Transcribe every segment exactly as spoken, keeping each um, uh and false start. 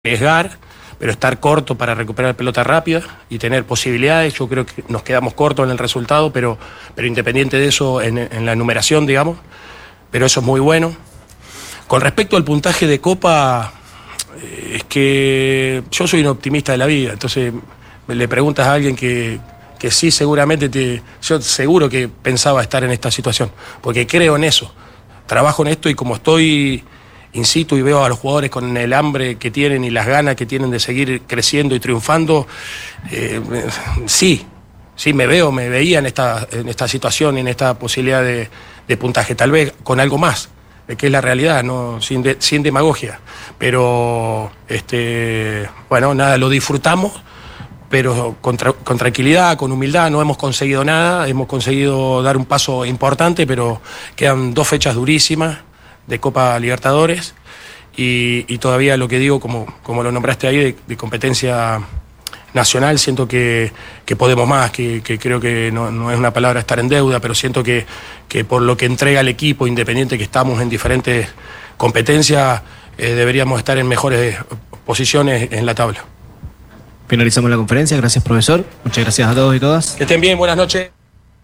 arriesgar, pero estar corto para recuperar pelota rápida y tener posibilidades. Yo creo que nos quedamos cortos en el resultado, pero, pero independiente de eso, en, en la numeración, digamos, pero eso es muy bueno. Con respecto al puntaje de Copa, eh, es que yo soy un optimista de la vida, entonces le preguntas a alguien que, que sí, seguramente, te, yo seguro que pensaba estar en esta situación, porque creo en eso, trabajo en esto y como estoy in situ y veo a los jugadores con el hambre que tienen y las ganas que tienen de seguir creciendo y triunfando, eh, sí, sí me veo, me veía en esta, en esta situación, en esta posibilidad de, de puntaje, tal vez con algo más, que es la realidad, no sin, de, sin demagogia, pero este, bueno, nada, lo disfrutamos, pero con, tra con tranquilidad, con humildad. No hemos conseguido nada, hemos conseguido dar un paso importante, pero quedan dos fechas durísimas de Copa Libertadores y, y todavía lo que digo, como, como lo nombraste ahí, de, de competencia nacional, siento que, que podemos más, que, que creo que no, no es una palabra estar en deuda, pero siento que, que por lo que entrega el equipo, independiente que estamos en diferentes competencias, eh, deberíamos estar en mejores posiciones en la tabla. Finalizamos la conferencia, gracias profesor, muchas gracias a todos y todas. Que estén bien, buenas noches.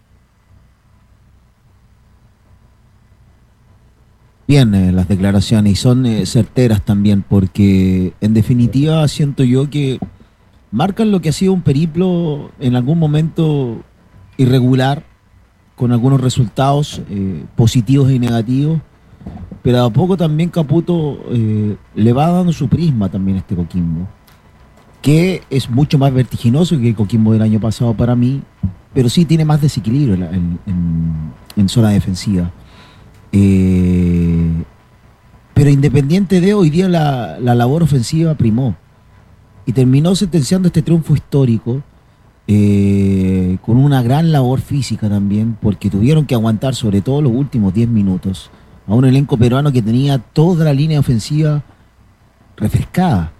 Bien, eh, las declaraciones, y son eh, certeras también, porque en definitiva siento yo que marcan lo que ha sido un periplo en algún momento irregular, con algunos resultados eh, positivos y negativos, pero a poco también Caputo eh, le va dando su prisma también a este Coquimbo, que es mucho más vertiginoso que el Coquimbo del año pasado para mí, pero sí tiene más desequilibrio en, en, en, en zona defensiva. Eh, pero independiente de hoy día la, la labor ofensiva primó y terminó sentenciando este triunfo histórico eh, con una gran labor física también, porque tuvieron que aguantar sobre todo los últimos diez minutos a un elenco peruano que tenía toda la línea ofensiva refrescada,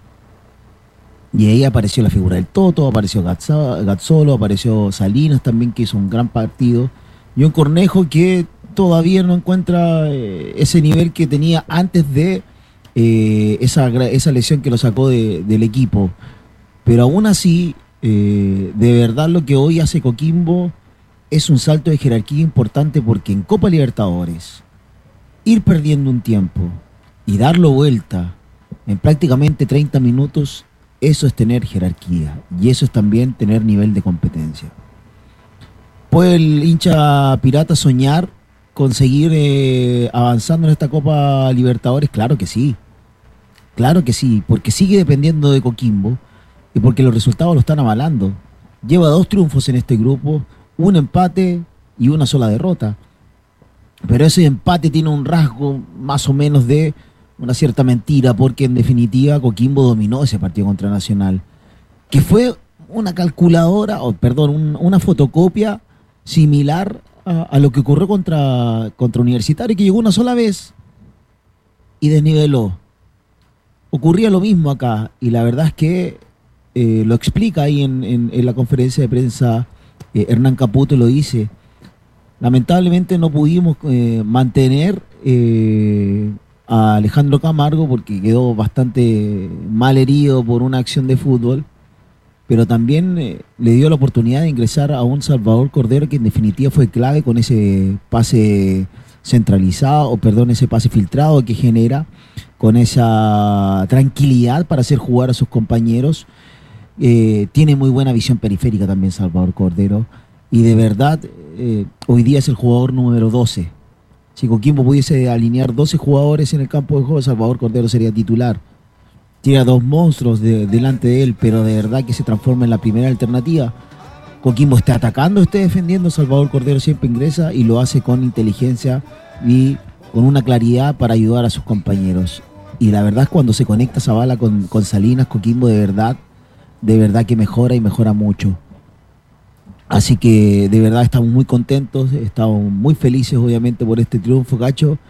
y ahí apareció la figura del Toto, apareció Gazzolo, apareció Salinas también, que hizo un gran partido, y un Cornejo que todavía no encuentra eh, ese nivel que tenía antes de eh, esa, esa lesión que lo sacó de, del equipo. Pero aún así, eh, de verdad lo que hoy hace Coquimbo es un salto de jerarquía importante, porque en Copa Libertadores, ir perdiendo un tiempo y darlo vuelta en prácticamente treinta minutos, eso es tener jerarquía y eso es también tener nivel de competencia. ¿Puede el hincha pirata soñar conseguir eh, avanzando en esta Copa Libertadores? Claro que sí, claro que sí, porque sigue dependiendo de Coquimbo y porque los resultados lo están avalando. Lleva dos triunfos en este grupo, un empate y una sola derrota, pero ese empate tiene un rasgo más o menos de una cierta mentira, porque en definitiva Coquimbo dominó ese partido contra Nacional, que fue una calculadora, o perdón, un, una fotocopia similar a, a lo que ocurrió contra, contra Universitario, que llegó una sola vez y desniveló. Ocurría lo mismo acá, y la verdad es que eh, lo explica ahí en, en, en la conferencia de prensa eh, Hernán Caputo, lo dice. Lamentablemente no pudimos eh, mantener eh, a Alejandro Camargo, porque quedó bastante mal herido por una acción de fútbol, pero también eh, le dio la oportunidad de ingresar a un Salvador Cordero, que en definitiva fue clave con ese pase centralizado, o perdón, ese pase filtrado que genera, con esa tranquilidad para hacer jugar a sus compañeros. Eh, tiene muy buena visión periférica también Salvador Cordero, y de verdad eh, hoy día es el jugador número doce. Si Coquimbo pudiese alinear doce jugadores en el campo de juego, Salvador Cordero sería titular. Tiene a dos monstruos de, delante de él, pero de verdad que se transforma en la primera alternativa. Coquimbo está atacando, está defendiendo, Salvador Cordero siempre ingresa y lo hace con inteligencia y con una claridad para ayudar a sus compañeros. Y la verdad es cuando se conecta Zavala con, con Salinas, Coquimbo de verdad, de verdad que mejora y mejora mucho. Así que de verdad estamos muy contentos, estamos muy felices obviamente por este triunfo, Cacho.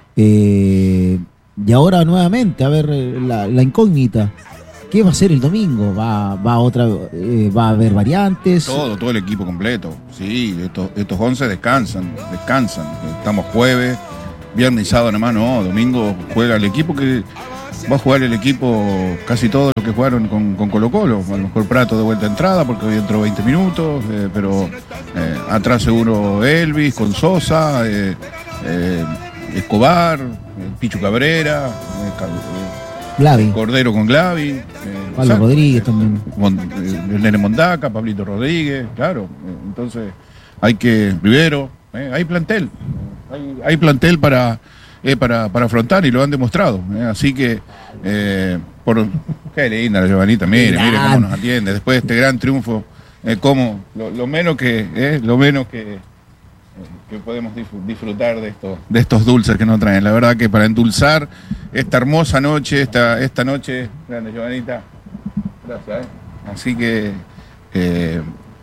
Eh, y ahora nuevamente, a ver la, la incógnita, ¿qué va a ser el domingo? ¿Va, va, otra, eh, va a haber variantes? Todo, todo el equipo completo. Sí, estos, estos once descansan, descansan. Estamos jueves, viernes y sábado nomás, no, domingo juega el equipo que va a jugar el equipo casi todo lo que jugaron con, con Colo Colo. A lo mejor Prato de vuelta a entrada porque hoy entró veinte minutos, eh, pero eh, atrás seguro Elvis con Sosa, eh, eh, Escobar, eh, Pichu Cabrera, eh, Glavi. Cordero con Glavi, eh, Pablo Rodríguez también. Mon, eh, el Nene Mondaca, Pablito Rodríguez, claro. Eh, entonces hay que, Rivero, eh, hay plantel, hay, hay plantel para... Eh, para, para afrontar y lo han demostrado. Eh, así que, eh, por qué linda la Giovanita, mire, mire cómo nos atiende. Después de este gran triunfo, eh, cómo, lo, lo menos que, eh, lo menos que, eh, que podemos disfrutar de estos, de estos dulces que nos traen. La verdad que para endulzar esta hermosa noche, esta, esta noche, grande Giovanita, gracias. Eh. Así que, eh,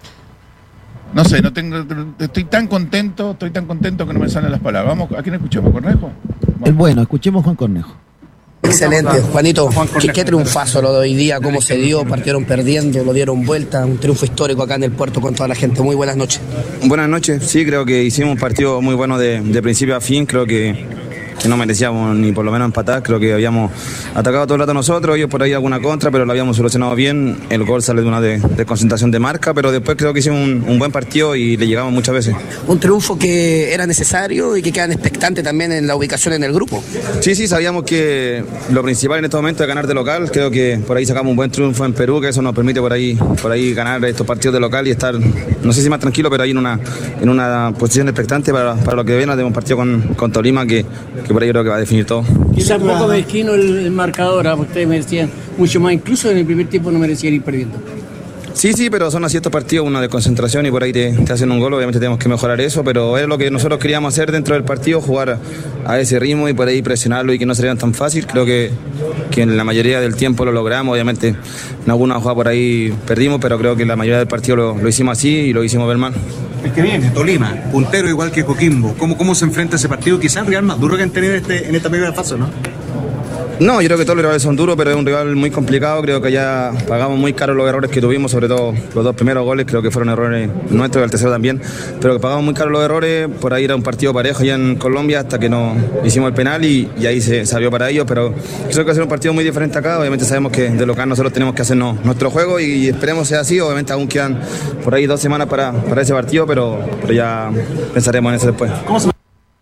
no sé, no tengo, estoy tan contento, estoy tan contento que no me salen las palabras. Vamos, ¿a quién escuchamos? ¿Cornejo? Vamos. El bueno, escuchemos Juan Cornejo. Excelente, Juanito, ¿qué, qué triunfazo lo de hoy día, cómo se dio, partieron perdiendo, lo dieron vuelta, un triunfo histórico acá en el puerto con toda la gente. Muy buenas noches. Buenas noches, sí, creo que hicimos un partido muy bueno de, de principio a fin, creo que... que no merecíamos ni por lo menos empatar, creo que habíamos atacado todo el rato nosotros, ellos por ahí alguna contra, pero lo habíamos solucionado bien, el gol sale de una de, de concentración de marca, pero después creo que hicimos un, un buen partido y le llegamos muchas veces. Un triunfo que era necesario y que quedan expectantes también en la ubicación en el grupo. Sí, sí, sabíamos que lo principal en este momento es ganar de local, creo que por ahí sacamos un buen triunfo en Perú, que eso nos permite por ahí, por ahí ganar estos partidos de local y estar, no sé si más tranquilo, pero ahí en una, en una posición expectante para, para lo que viene, de un partido con, con Tolima que, que por ahí creo que va a definir todo. Quizá un poco mezquino el, el marcador, ¿eh? Ustedes merecían mucho más, incluso en el primer tiempo no merecían ir perdiendo. Sí, sí, pero son así estos partidos, una desconcentración y por ahí te, te hacen un gol, obviamente tenemos que mejorar eso, pero es lo que nosotros queríamos hacer dentro del partido, jugar a ese ritmo y por ahí presionarlo y que no sería tan fácil. Creo que, que en la mayoría del tiempo lo logramos, obviamente en alguna jugada por ahí perdimos, pero creo que la mayoría del partido lo, lo hicimos así y lo hicimos ver mal. Es que viene Tolima, puntero igual que Coquimbo, ¿cómo, cómo se enfrenta ese partido? Quizás el rival más duro que han tenido este, en esta primera fase, ¿no? No, yo creo que todos los rivales son duros, pero es un rival muy complicado. Creo que ya pagamos muy caro los errores que tuvimos, sobre todo los dos primeros goles, creo que fueron errores nuestros y el tercero también, pero que pagamos muy caro los errores. Por ahí era un partido parejo ya en Colombia hasta que no hicimos el penal y, y ahí se salió para ellos, pero creo que va a ser un partido muy diferente acá. Obviamente sabemos que de local nosotros tenemos que hacernos nuestro juego y esperemos sea así. Obviamente aún quedan por ahí dos semanas para, para ese partido, pero, pero ya pensaremos en eso después. ¿Cómo se...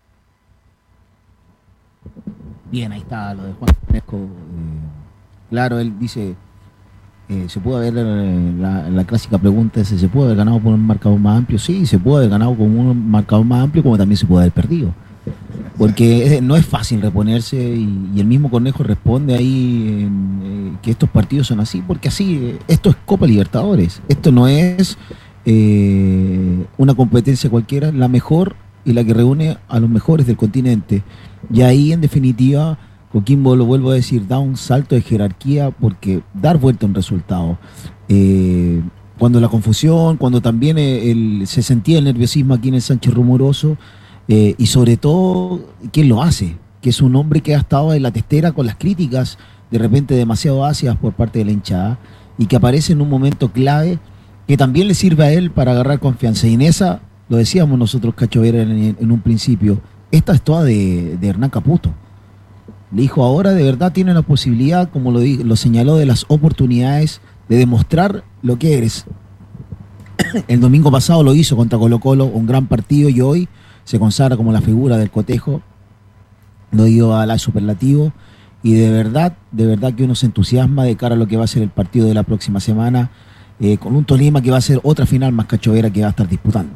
Bien, ahí está lo de Juan Cornejo. Eh, claro, él dice, eh, se puede haber, eh, la, la clásica pregunta es, ¿se puede haber ganado por un marcador más amplio? Sí, se puede haber ganado con un marcador más amplio, como también se puede haber perdido. Porque es, no es fácil reponerse y, y el mismo Cornejo responde ahí en, eh, que estos partidos son así, porque así, eh, esto es Copa Libertadores, esto no es eh, una competencia cualquiera, la mejor y la que reúne a los mejores del continente. Y ahí, en definitiva, Coquimbo, lo vuelvo a decir, da un salto de jerarquía porque dar vuelta a un resultado. Eh, cuando la confusión, cuando también el, se sentía el nerviosismo aquí en el Sánchez Rumoroso, eh, y sobre todo, ¿quién lo hace? Que es un hombre que ha estado en la testera con las críticas, de repente demasiado ácidas por parte de la hinchada, y que aparece en un momento clave que también le sirve a él para agarrar confianza. Y en esa, lo decíamos nosotros, Cacho Vera, en, en un principio, esta es toda de, de Hernán Caputo. Le dijo, ahora de verdad tiene la posibilidad, como lo, lo señaló, de las oportunidades de demostrar lo que eres. El domingo pasado lo hizo contra Colo Colo, un gran partido, y hoy se consagra como la figura del cotejo. Lo dio a la superlativo, y de verdad, de verdad que uno se entusiasma de cara a lo que va a ser el partido de la próxima semana, eh, con un Tolima que va a ser otra final más cachovera que va a estar disputando.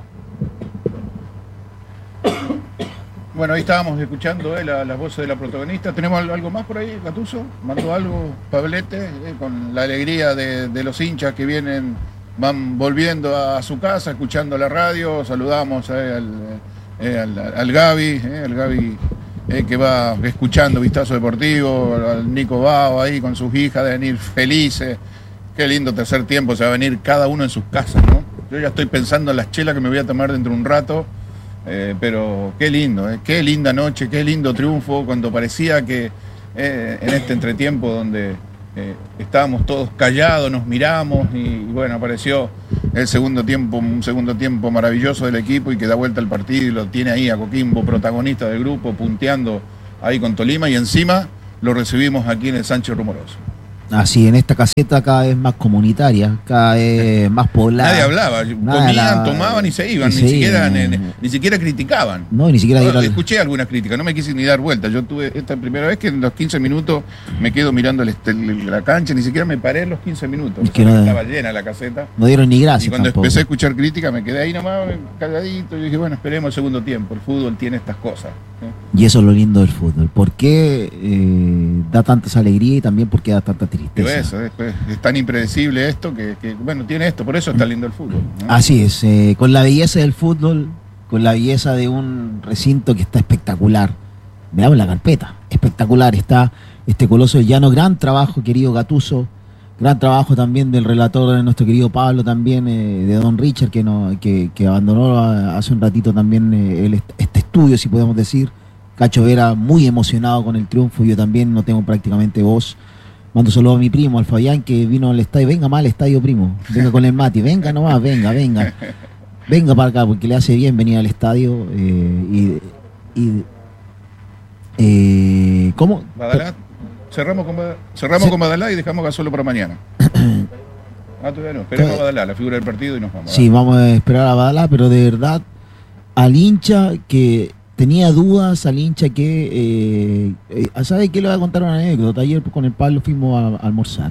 Bueno, ahí estábamos escuchando eh, las la voces de la protagonista. ¿Tenemos algo más por ahí, Gattuso? ¿Mandó algo, Pablete? Eh, con la alegría de, de los hinchas que vienen, van volviendo a su casa, escuchando la radio. Saludamos eh, al, eh, al, al Gaby, eh, al Gaby eh, que va escuchando Vistazo Deportivo, al Nico Bao ahí con sus hijas, de venir felices. Qué lindo tercer tiempo, se va a venir cada uno en sus casas, ¿no? Yo ya estoy pensando en las chelas que me voy a tomar dentro de un rato. Eh, pero qué lindo, eh, qué linda noche, qué lindo triunfo, cuando parecía que eh, en este entretiempo donde eh, estábamos todos callados, nos miramos y, y bueno, apareció el segundo tiempo, un segundo tiempo maravilloso del equipo y que da vuelta al partido y lo tiene ahí a Coquimbo, protagonista del grupo, punteando ahí con Tolima y encima lo recibimos aquí en el Sánchez Rumoroso. Así, en esta caseta cada vez más comunitaria, cada vez más poblada. Nadie hablaba, Nadie comían, hablaba, tomaban y se iban, y ni, se siquiera, iban. ni, ni siquiera criticaban. No, ni siquiera No, ir al- escuché algunas críticas, no me quise ni dar vuelta. Yo tuve esta primera vez que en los quince minutos me quedo mirando el, este- la cancha, ni siquiera me paré en los quince minutos. Es que o sea, no- estaba llena la caseta. No dieron ni gracias Y cuando tampoco. empecé a escuchar críticas me quedé ahí nomás calladito y dije, bueno, esperemos el segundo tiempo. El fútbol tiene estas cosas. ¿eh? Y eso es lo lindo del fútbol. ¿Por qué eh, da tantas alegrías y también por qué da tanta Pero tristeza? eso, es, pues, es tan impredecible esto que, que, bueno, tiene esto, por eso está lindo el fútbol. ¿no? Así es, eh, con la belleza del fútbol, con la belleza de un recinto que está espectacular. Veamos la carpeta, espectacular. Está este Coloso del Llano, gran trabajo, querido Gattuso. Gran trabajo también del relator de nuestro querido Pablo, también eh, de Don Richard, que, no, que, que abandonó a- hace un ratito también eh, el est- este estudio, si podemos decir. Cacho Vera muy emocionado con el triunfo, yo también no tengo prácticamente voz. Mando saludos a mi primo, al Fabián, que vino al estadio. Venga más al estadio, primo. Venga con el Mati, venga nomás, venga, venga. Venga para acá, porque le hace bien venir al estadio. Eh, y, y eh, ¿Cómo? Badalá, cerramos con, Bada- cerramos Sí. con Badalá y dejamos Gasolo para mañana. Ah, todavía no, esperemos a Badalá, la figura del partido y nos vamos. Sí, vamos a esperar a Badalá, pero de verdad, al hincha que tenía dudas, al hincha que... Eh, eh, ¿Sabe qué? Le voy a contar una anécdota. Ayer con el Pablo fuimos a, a almorzar.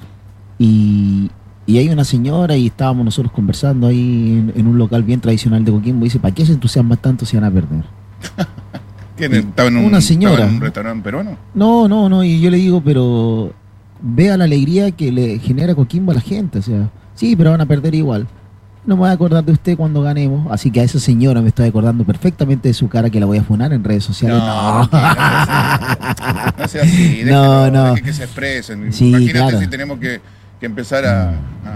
Y, y hay una señora y estábamos nosotros conversando ahí en, en un local bien tradicional de Coquimbo. Y dice, ¿para qué se entusiasma tanto si van a perder? ¿Quién estaba en un, Una señora. estaba en un restaurante peruano? No, no, no, y yo le digo, pero vea la alegría que le genera Coquimbo a la gente, o sea, sí, pero van a perder igual. No me voy a acordar de usted cuando ganemos, así que a esa señora me estoy acordando perfectamente de su cara, que la voy a funar en redes sociales. No, No, No sea así, déjelo, No, no. deje que se expresen. Sí, Imagínate claro. si tenemos que, que empezar a...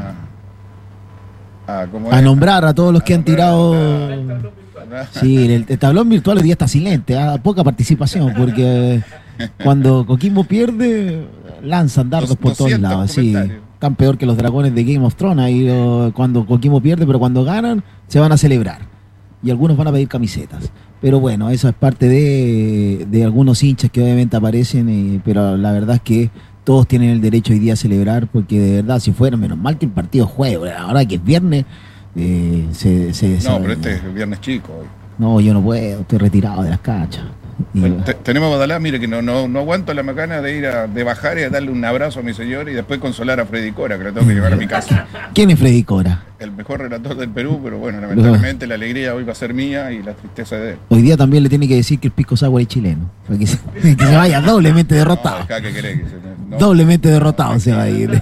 a, a, ¿cómo a es? nombrar a todos los A que han nombrar, tirado... Sí, el, el tablón virtual hoy día está silente, ¿ah? Poca participación, porque cuando Coquimbo pierde, lanzan dardos por todos doscientos lados, sí. comentarios. Tan peor que los dragones de Game of Thrones, ahí oh, cuando Coquimbo pierde, pero cuando ganan, se van a celebrar. Y algunos van a pedir camisetas. Pero bueno, eso es parte de, de algunos hinchas que obviamente aparecen, eh, pero la verdad es que todos tienen el derecho hoy día a celebrar, porque de verdad, si fuera, menos mal que el partido juegue, ahora que es viernes, eh, se, se, No, se- pero este es viernes chico hoy. no, yo no puedo, estoy retirado de las canchas. Y- Bueno, te- tenemos a Badalá, mire que no, no, no aguanto la macana de ir a, de bajar y a darle un abrazo a mi señor y después consolar a Freddy Cora, que lo tengo que llevar a mi casa. ¿Quién es Freddy Cora? El mejor relator del Perú, pero bueno, lamentablemente la alegría hoy va a ser mía y la tristeza de él. Hoy día también le tiene que decir que el Pisco Sour es chileno. Para que se, que se vaya doblemente derrotado. No, acá que querés que se- no. Doblemente derrotado se va a ir.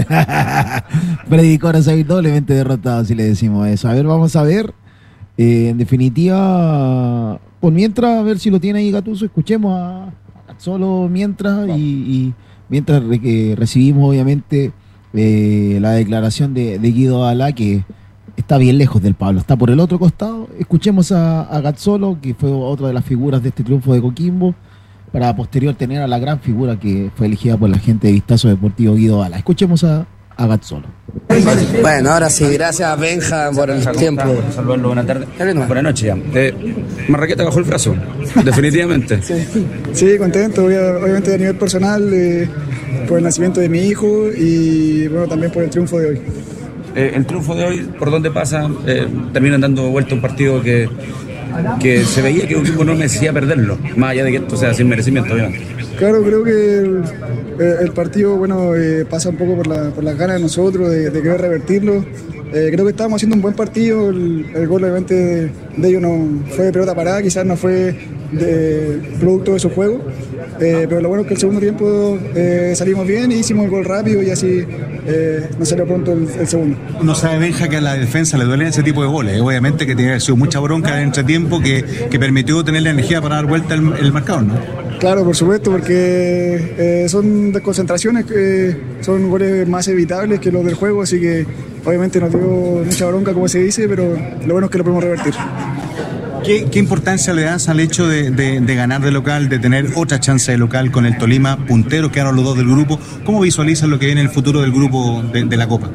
Freddy Cora se va a ir doblemente derrotado si le decimos eso. A ver, vamos a ver. Eh, en definitiva, por mientras, a ver si lo tiene ahí Gattuso, escuchemos a, a solo mientras y, y mientras re- que recibimos obviamente eh, la declaración de, de Guido Alá, que está bien lejos del Pablo, está por el otro costado. Escuchemos a, a Gazzolo, que fue otra de las figuras de este triunfo de Coquimbo, para posterior tener a la gran figura que fue elegida por la gente de Vistazo Deportivo, Guido Alá. Escuchemos a, a Gazzolo. Bueno, ahora sí, gracias Benja por el tiempo. Saludarlo, buenas tardes. Dale nomás. Buenas noches ya. Eh, Marraqueta bajó el brazo, definitivamente. Sí, sí, contento, obvia- obviamente a nivel personal, eh, por el nacimiento de mi hijo y bueno, también por el triunfo de hoy. Eh, el triunfo de hoy, por donde pasa, eh, terminan dando vuelta un partido que, que se veía que un equipo no merecía perderlo, más allá de que esto sea sin merecimiento, obviamente. Claro, creo que el, eh, el partido bueno, eh, pasa un poco por, la, por las ganas de nosotros de, de querer revertirlo. Eh, creo que estábamos haciendo un buen partido, el, el gol obviamente de, de ellos no fue de pelota parada, quizás no fue de producto de su juego, eh, pero lo bueno es que el segundo tiempo eh, salimos bien y hicimos el gol rápido y así eh, nos salió pronto el, el segundo. No sabe Benja que a la defensa le duelen ese tipo de goles. Obviamente que tiene que haber sido mucha bronca en entretiempo que, que permitió tener la energía para dar vuelta el, el marcador, ¿no? Claro, por supuesto, porque eh, son desconcentraciones que son goles más evitables que los del juego, así que obviamente nos dio mucha bronca, como se dice, pero lo bueno es que lo podemos revertir. ¿Qué, qué importancia le das al hecho de, de, de ganar de local, de tener otra chance de local con el Tolima, punteros que eran los dos del grupo? ¿Cómo visualizan lo que viene en el futuro del grupo de, de la Copa?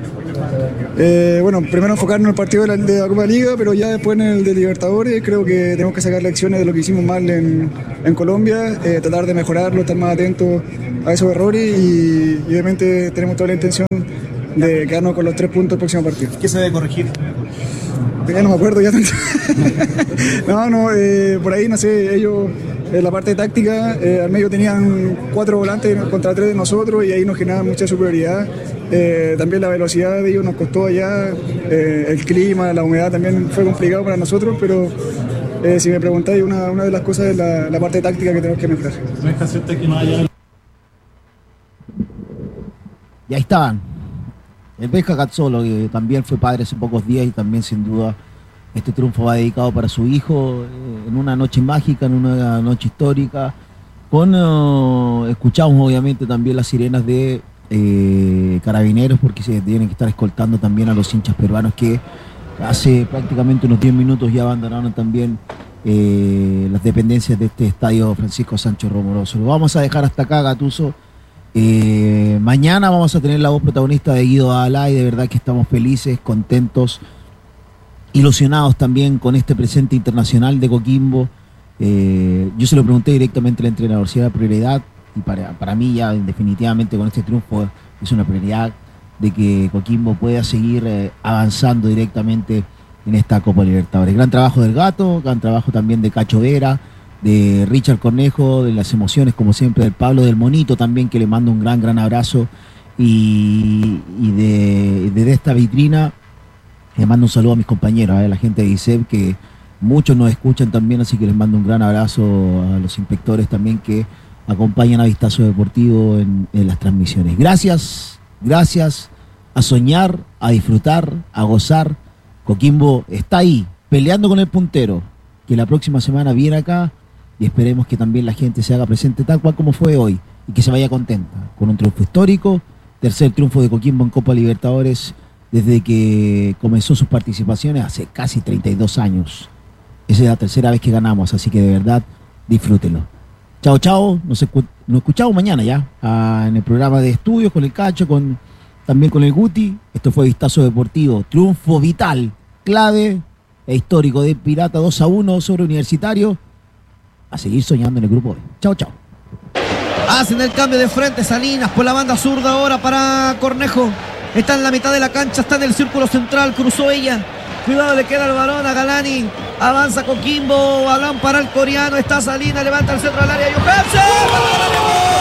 Eh, bueno, primero enfocarnos en el partido de la, de la Copa Liga, pero ya después en el de Libertadores creo que tenemos que sacar lecciones de lo que hicimos mal en, en Colombia, eh, tratar de mejorarlo, estar más atentos a esos errores y, y obviamente tenemos toda la intención de quedarnos con los tres puntos el próximo partido. ¿Qué se debe corregir? Ya no me acuerdo ya tanto. no, no, eh, por ahí no sé, ellos en la parte táctica, eh, al medio tenían cuatro volantes contra tres de nosotros y ahí nos generaban mucha superioridad. Eh, también la velocidad de ellos nos costó allá, eh, el clima, la humedad también fue complicado para nosotros, pero eh, si me preguntáis, una, una de las cosas es la, la parte táctica que tenemos que mejorar. Y ahí estaban. El Vesca Cazzolo, que también fue padre hace pocos días y también sin duda este triunfo va dedicado para su hijo eh, en una noche mágica, en una noche histórica. Con uh, escuchamos obviamente también las sirenas de eh, Carabineros, porque se tienen que estar escoltando también a los hinchas peruanos que hace prácticamente unos diez minutos ya abandonaron también eh, las dependencias de este estadio Francisco Sánchez Romoroso. Lo vamos a dejar hasta acá, Gattuso. Eh, mañana vamos a tener la voz protagonista de Guido Alá y de verdad que estamos felices, contentos, ilusionados también con este presente internacional de Coquimbo. Eh, yo se lo pregunté directamente al entrenador si era prioridad y para, para mí ya definitivamente con este triunfo es una prioridad de que Coquimbo pueda seguir eh, avanzando directamente en esta Copa Libertadores. Gran trabajo del Gato, gran trabajo también de Cacho Vera, de Richard Cornejo, de las emociones como siempre del Pablo, del Monito también, que le mando un gran, gran abrazo, y, y de, de esta vitrina le mando un saludo a mis compañeros, a la gente de I S E B, que muchos nos escuchan también, así que les mando un gran abrazo a los inspectores también que acompañan a Vistazo Deportivo en, en las transmisiones. Gracias, gracias, a soñar, a disfrutar, a gozar. Coquimbo está ahí, peleando con el puntero, que la próxima semana viene acá. Y esperemos que también la gente se haga presente tal cual como fue hoy y que se vaya contenta con un triunfo histórico, tercer triunfo de Coquimbo en Copa Libertadores desde que comenzó sus participaciones hace casi treinta y dos años. Esa es la tercera vez que ganamos, así que de verdad disfrútenlo. Chao, chao, nos, escu nos escuchamos mañana ya ah, en el programa de estudios con el Cacho, con, también con el Guti. Esto fue Vistazo Deportivo, triunfo vital, clave e histórico de Pirata dos a uno sobre Universitario. A seguir soñando en el grupo B. Chao, chao. Hacen el cambio de frente Salinas por la banda zurda ahora para Cornejo. Está en la mitad de la cancha, está en el círculo central, cruzó ella. Cuidado, le queda el balón a Galani. Avanza Coquimbo, balón para el coreano. Está Salinas, levanta el centro al área. ¡Y